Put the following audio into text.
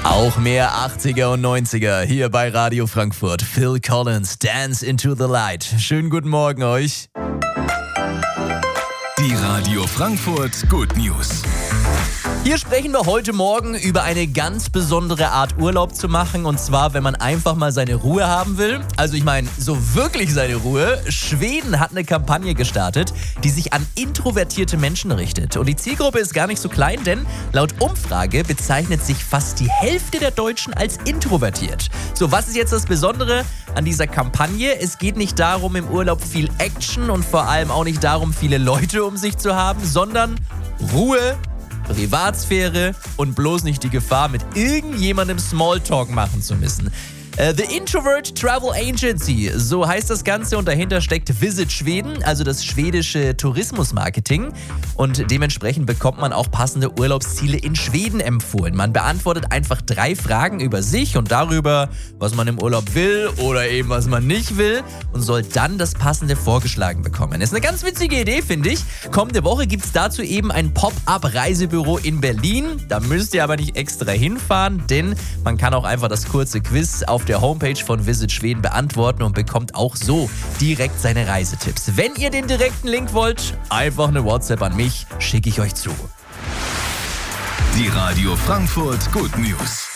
Auch mehr 80er und 90er hier bei Radio Frankfurt. Phil Collins, Dance into the Light. Schönen guten Morgen euch. Die Radio Frankfurt Good News. Hier sprechen wir heute Morgen über eine ganz besondere Art Urlaub zu machen. Und zwar, wenn man einfach mal seine Ruhe haben will. Also ich meine, so wirklich seine Ruhe. Schweden hat eine Kampagne gestartet, die sich an introvertierte Menschen richtet. Und die Zielgruppe ist gar nicht so klein, denn laut Umfrage bezeichnet sich fast die Hälfte der Deutschen als introvertiert. So, was ist jetzt das Besondere an dieser Kampagne? Es geht nicht darum, im Urlaub viel Action und vor allem auch nicht darum, viele Leute um sich zu haben, sondern Ruhe, Privatsphäre und bloß nicht die Gefahr, mit irgendjemandem Smalltalk machen zu müssen. The Introvert Travel Agency, so heißt das Ganze, und dahinter steckt Visit Schweden, also das schwedische Tourismusmarketing, und dementsprechend bekommt man auch passende Urlaubsziele in Schweden empfohlen. Man beantwortet einfach 3 Fragen über sich und darüber, was man im Urlaub will oder eben was man nicht will, und soll dann das Passende vorgeschlagen bekommen. Ist eine ganz witzige Idee, finde ich. Kommende Woche gibt es dazu eben ein Pop-up-Reisebüro in Berlin. Da müsst ihr aber nicht extra hinfahren, denn man kann auch einfach das kurze Quiz auf der Homepage von Visit Schweden beantworten und bekommt auch so direkt seine Reisetipps. Wenn ihr den direkten Link wollt, einfach eine WhatsApp an mich, schicke ich euch zu. Die Radio Frankfurt Good News.